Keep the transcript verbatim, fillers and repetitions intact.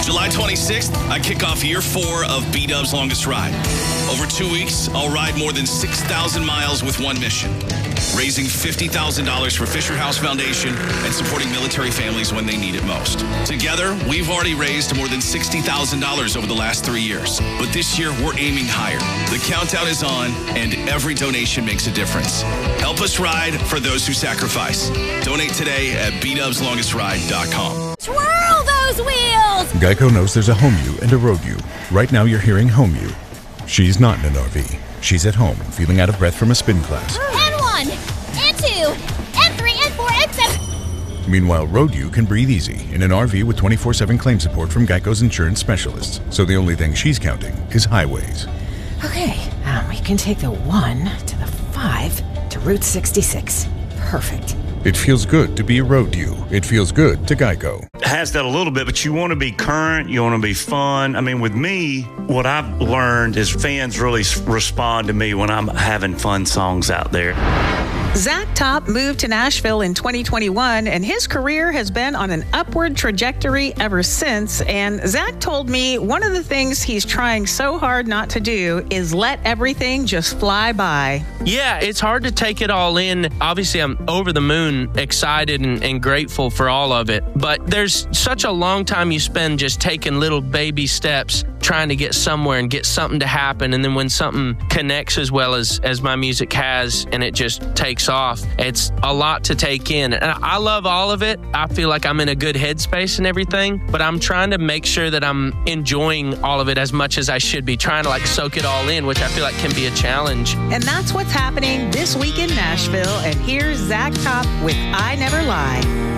July twenty-sixth, I kick off year four of B-Dub's Longest Ride. Over two weeks, I'll ride more than six thousand miles with one mission, raising fifty thousand dollars for Fisher House Foundation and supporting military families when they need it most. Together, we've already raised more than sixty thousand dollars over the last three years. But this year, we're aiming higher. The countdown is on, and every donation makes a difference. Help us ride for those who sacrifice. Donate today at b dubs longest ride dot com. Twirl those wheels! Geico knows there's a home you and a road you. Right now, you're hearing home you. She's not in an R V. She's at home, feeling out of breath from a spin class. And one, and two, and three, and four, and seven. Meanwhile, road you can breathe easy in an R V with twenty-four seven claim support from Geico's insurance specialists. So the only thing she's counting is highways. Okay, um, we can take the one to the five to Route sixty-six. Perfect. It feels good to be a road you. It feels good to Geico. Has that a little bit, but you want to be current, you want to be fun. I mean, with me, what I've learned is fans really respond to me when I'm having fun songs out there. Zach Top moved to Nashville in twenty twenty-one, and his career has been on an upward trajectory ever since. And Zach told me one of the things he's trying so hard not to do is let everything just fly by. Yeah, it's hard to take it all in. Obviously, I'm over the moon, excited and, and grateful for all of it. But there's such a long time you spend just taking little baby steps, trying to get somewhere and get something to happen. And then when something connects as well as, as my music has, and it just takes off, it's a lot to take in. And I love all of it. I feel like I'm in a good headspace and everything, but I'm trying to make sure that I'm enjoying all of it as much as I should be, trying to like soak it all in, which I feel like can be a challenge. And that's what's happening this week in Nashville. And here's Zach Top with I Never Lie.